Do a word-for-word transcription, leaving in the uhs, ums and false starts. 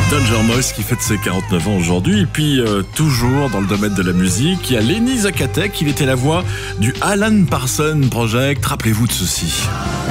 Danger Mouse qui fête ses quarante-neuf ans aujourd'hui. Et puis, euh, toujours dans le domaine de la musique, il y a Lenny Zakatek. Il était la voix du Alan Parsons Project. Rappelez-vous de ceci.